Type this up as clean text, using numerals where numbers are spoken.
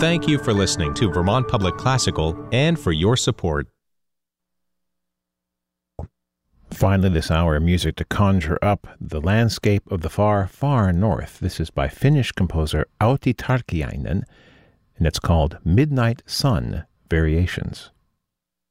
Thank you for listening to Vermont Public Classical and for your support. Finally, this hour of music to conjure up the landscape of the far, far north. This is by Finnish composer Auti Tarkiainen, and it's called Midnight Sun Variations.